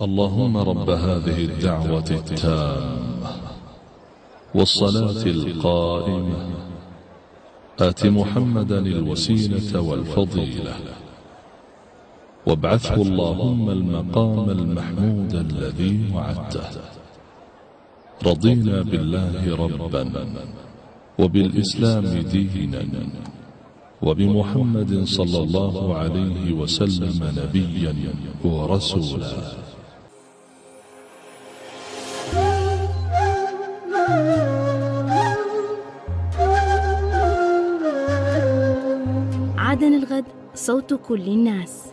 اللهم رب هذه الدعوة التامة والصلاة القائمة آت محمدا الوسيلة والفضيلة وابعثه اللهم المقام المحمود الذي وعدته. رضينا بالله ربا وبالإسلام دينا وبمحمد صلى الله عليه وسلم نبيا ورسولا. عدن الغد صوت كل الناس.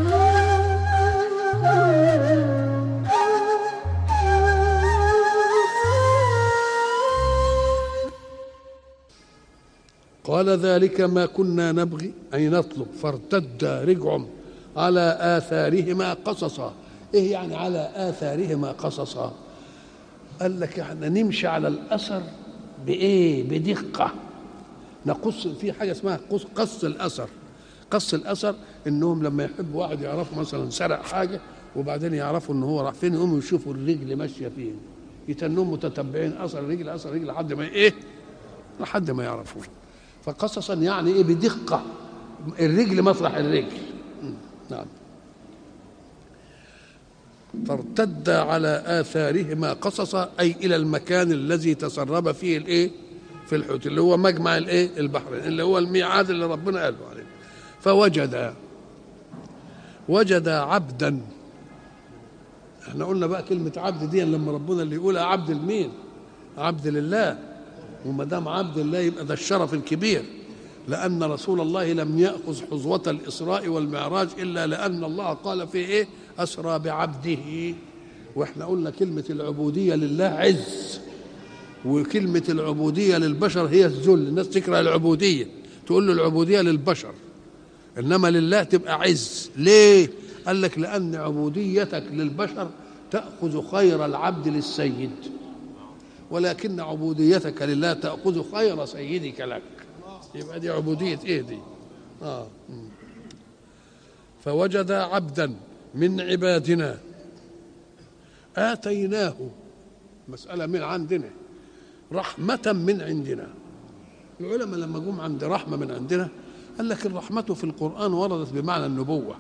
قال ذلك ما كنا نبغي أي نطلب فارتدا رجعهم على آثارهما قصصا. إيه يعني على آثارهما قصصا؟ قال لك احنا نمشي على الأثر بإيه؟ بدقة. نقص في حاجة اسمها قص الأثر. قص الأثر إنهم لما يحبوا واحد يعرفوا مثلا سرق حاجة وبعدين يعرفوا إن هو راح فين، يقوموا يشوفوا الرجل ماشية فين، يتنهم متتبعين أثر الرجل أثر الرجل لحد ما إيه؟ لحد ما يعرفوه. فقصصا يعني ايه؟ بدقه، الرجل مطرح الرجل. نعم. فارتد على آثارهما قصصا أي إلى المكان الذي تسرب فيه الإيه؟ في الحوت اللي هو مجمع الإيه؟ البحرين اللي هو الميعاد اللي ربنا قاله عليه. وجد عبدا. احنا قلنا بقى كلمة عبد دي لما ربنا اللي يقولها عبد لمين؟ عبد لله. وما دام عبد الله يبقى ده الشرف الكبير، لأن رسول الله لم يأخذ حظوة الإسراء والمعراج إلا لأن الله قال فيه إيه؟ أسرى بعبده. وإحنا قلنا كلمة العبودية لله عز، وكلمة العبودية للبشر هي الذل. الناس تكره العبودية، تقول له العبودية للبشر، إنما لله تبقى عز. ليه؟ قال لك لأن عبوديتك للبشر تأخذ خير العبد للسيد، ولكن عبوديتك لله تأخذ خير سيدك لك. يبقى دي عبودية ايه دي؟ فوجد عبدا من عبادنا آتيناه، مسألة من عندنا، رحمة من عندنا. العلماء لما جم عند رحمة من عندنا قال لك الرحمة في القرآن وردت بمعنى النبوة،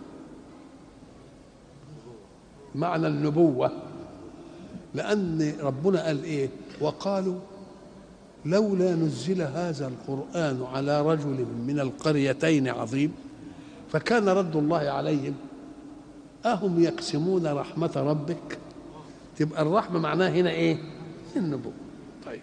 معنى النبوة، لأن ربنا قال إيه؟ وقالوا لولا نزل هذا القرآن على رجل من القريتين عظيم. فكان رد الله عليهم أهم يقسمون رحمة ربك؟ تبقى الرحمة معناها هنا إيه؟ النبوة. طيب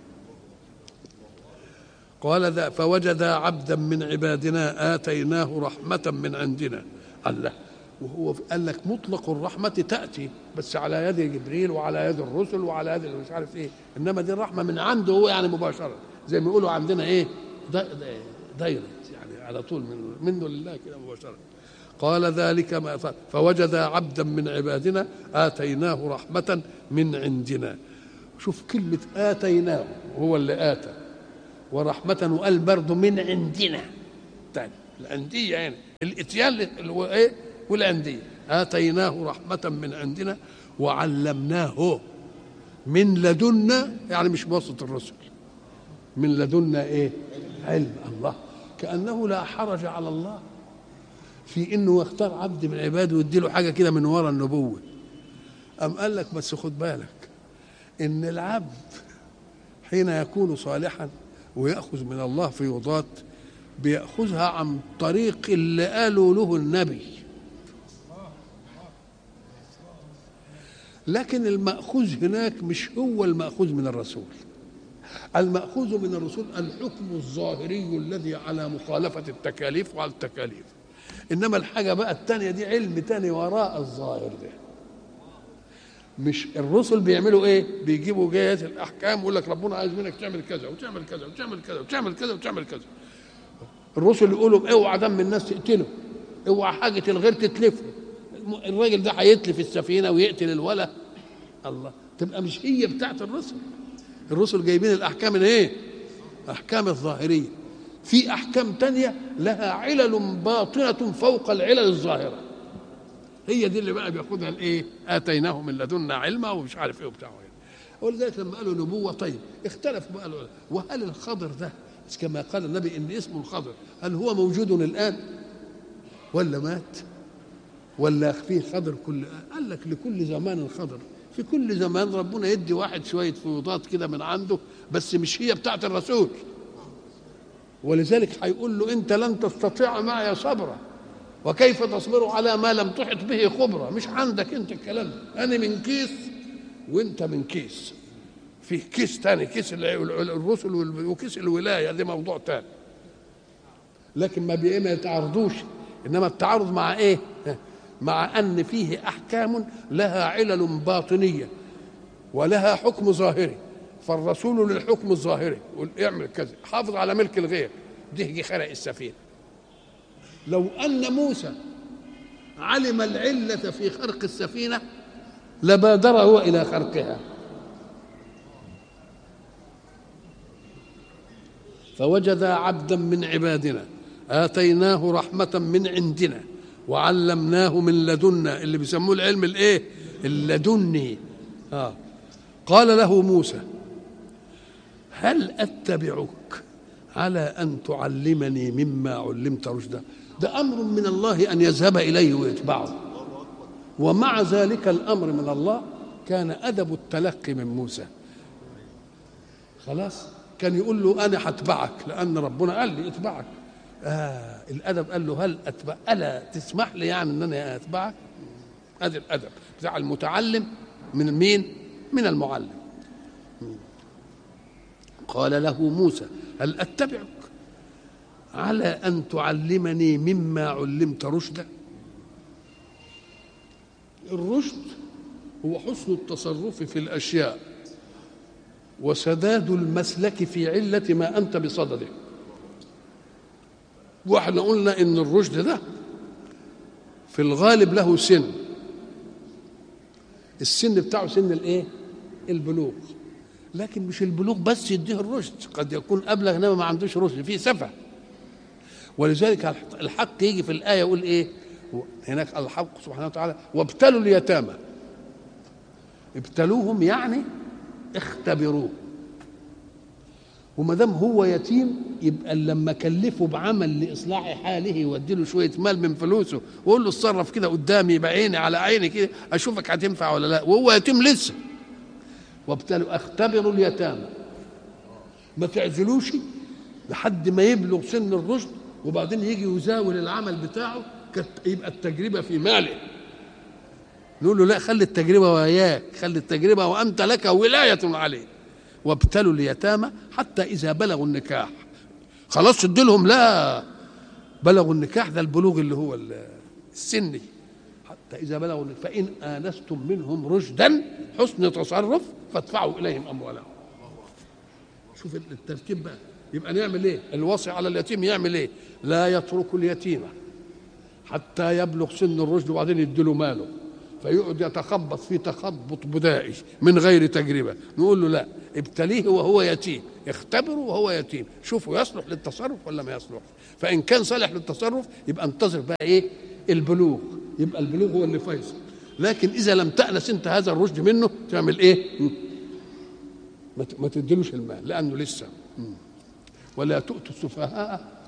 قال فوجد عبدا من عبادنا آتيناه رحمة من عندنا. الله، وهو قال لك مطلق الرحمة تأتي بس على يد جبريل وعلى يد الرسل وعلى يد مش عارف ايه، انما دي الرحمة من عنده هو يعني مباشرة، زي ما يقولوا عندنا ايه؟ دايركت، يعني على طول منه لله كده مباشرة. قال ذلك ما فوجد عبدا من عبادنا آتيناه رحمة من عندنا. شوف كلمة آتيناه، هو اللي آتى، ورحمة وقال برضه من عندنا تاني. العندية يعني الاتيان اللي هو ايه؟ والعندية. آتيناه رحمة من عندنا وعلمناه من لدنا، يعني مش بواسطة الرسل، من لدنا ايه؟ علم. الله، كأنه لا حرج على الله في انه يختار عبد من عباده ويديله حاجة كده من وراء النبوة. أم قال لك بس خد بالك ان العبد حين يكون صالحا ويأخذ من الله فيوضات بيأخذها عن طريق اللي قالوا له النبي، لكن المأخوذ هناك مش هو المأخوذ من الرسول. المأخوذ من الرسول الحكم الظاهري الذي على مخالفة التكاليف وعلى التكاليف، إنما الحاجة بقى التانية دي علم تاني وراء الظاهر ده. مش الرسل بيعملوا ايه؟ بيجيبوا جهات الأحكام ويقول لك ربنا عايز منك تعمل كذا وتعمل كذا وتعمل كذا وتعمل كذا وتعمل كذا. الرسل يقولوا اوعى دم الناس تقتله، اوعى حاجة الغير تتلفه، الراجل ده هيتلف السفينة ويقتل الولد. الله، تبقى مش هي بتاعت الرسل. الرسل جايبين الأحكام الايه؟ أحكام الظاهرية. في أحكام تانية لها علل باطنة فوق العلل الظاهرة. هي دي اللي بقى بياخدها الايه؟ اتيناه من لدنا علما ومش عارف ايه وبتاع. ولذلك لما قالوا نبوه، طيب اختلفوا بقى وهل الخضر ده كما قال النبي ان اسمه الخضر هل هو موجود الان ولا مات ولا فيه خضر؟ قال لك لكل زمان خضر. في كل زمان ربنا يدي واحد شويه فيوضات كده من عنده، بس مش هي بتاعت الرسول. ولذلك هيقول له انت لن تستطيع معي صبرا وكيف تصبر على ما لم تحط به خبرا. مش عندك انت الكلام ده، انا من كيس وانت من كيس، في كيس تاني، كيس الرسل وكيس الولايه، دي موضوع تاني. لكن ما يتعارضوش، انما التعارض مع ايه؟ مع ان فيه احكام لها علل باطنيه ولها حكم ظاهري. فالرسول للحكم الظاهري يقول اعمل كذا، حافظ على ملك الغير، ده يجي خرق السفينه. لو ان موسى علم العله في خرق السفينه لبادر هو الى خرقها. فوجد عبدا من عبادنا آتيناه رحمة من عندنا وعلمناه من لدنا، اللي بيسموه العلم الايه؟ اللدني. قال له موسى هل أتبعك على أن تعلمني مما علمت رشدا؟ ده أمر من الله أن يذهب إليه ويتبعه، ومع ذلك الأمر من الله كان أدب التلقي من موسى. خلاص كان يقول له أنا هتبعك لأن ربنا قال لي اتبعك. الأدب قال له هل أتبع، ألا تسمح لي يعني أن أنا أتبعك؟ هذا الأدب بتاع المتعلم من مين؟ من المعلم. قال له موسى هل أتبعك على أن تعلمني مما علمت رشدا؟ الرشد هو حسن التصرف في الأشياء وسداد المسلك في علة ما أنت بصدده. واحنا قلنا إن الرشد ده في الغالب له سن، السن بتاعه سن الايه؟ البلوغ. لكن مش البلوغ بس يديه الرشد، قد يكون أبلغ انما ما عندوش رشد، فيه سفه. ولذلك الحق يجي في الآية يقول ايه هناك؟ الحق سبحانه وتعالى وابتلوا اليتامى. ابتلوهم يعني اختبروه، وما دام هو يتيم يبقى لما كلفه بعمل لاصلاح حاله وادي له شويه مال من فلوسه وقول له اتصرف كده قدامي بعيني على عيني كده اشوفك هتنفع ولا لا، وهو يتيم لسه. وابتلوا اختبروا اليتامى، ما تعزلوش لحد ما يبلغ سن الرشد وبعدين يجي يزاول العمل بتاعه، يبقى التجربه في ماله. نقول له لا، خلي التجربه وياك، خلي التجربه وانت لك ولايه عليه. وابتلوا اليتامى حتى اذا بلغوا النكاح. خلاص ادي لهم، لا، بلغوا النكاح، ده البلوغ اللي هو السني. حتى اذا بلغوا فان انستم منهم رشدا، حسن تصرف، فادفعوا اليهم اموالهم. شوف الترتيب بقى. يبقى نعمل ايه؟ الوصي على اليتيم يعمل ايه؟ لا يترك اليتيم حتى يبلغ سن الرشد وبعدين يديله ماله، فيقعد يتخبط في تخبط بدائي من غير تجربه. نقول له لا، ابتليه وهو يتيم، اختبره وهو يتيم، شوفوا يصلح للتصرف ولا ما يصلحش. فان كان صالح للتصرف يبقى انتظر بقى ايه؟ البلوغ. يبقى البلوغ هو اللي فيصل. لكن اذا لم تأنس انت هذا الرشد منه تعمل ايه؟ ما تديلوش المال لانه لسه. ولا تؤتوا السفهاء